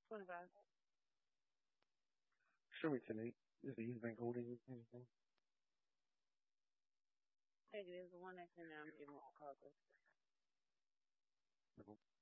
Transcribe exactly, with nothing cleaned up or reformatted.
twenty-five. Show me ten eight. Is the East Bank Holding anything? Negative the one that's in um in Chicago.